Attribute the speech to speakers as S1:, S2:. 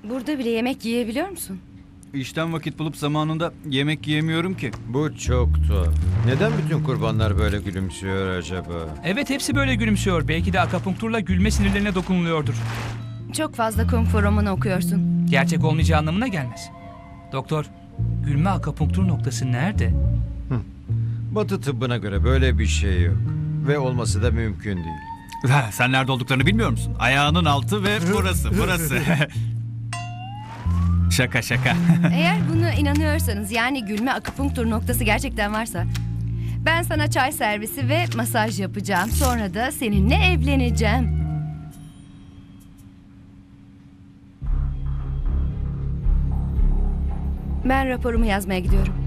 S1: Burada bile yemek yiyebiliyor musun?
S2: İşten vakit bulup zamanında yemek yiyemiyorum ki.
S3: Bu çok tuhaf. Neden bütün kurbanlar böyle gülümsüyor acaba?
S4: Evet, hepsi böyle gülümsüyor. Belki de akupunkturla gülme sinirlerine dokunuluyordur.
S1: Çok fazla kung fu romanı okuyorsun.
S4: Gerçek olmayacağı anlamına gelmez. Doktor, gülme akupunktur noktası nerede?
S3: Batı tıbbına göre böyle bir şey yok. Ve olması da mümkün değil.
S2: Sen nerede olduklarını bilmiyor musun? Ayağının altı ve burası. Şaka şaka.
S1: Eğer buna inanıyorsanız, yani gülme akupunktur noktası gerçekten varsa, ben sana çay servisi ve masaj yapacağım. Sonra da seninle evleneceğim. Ben raporumu yazmaya gidiyorum.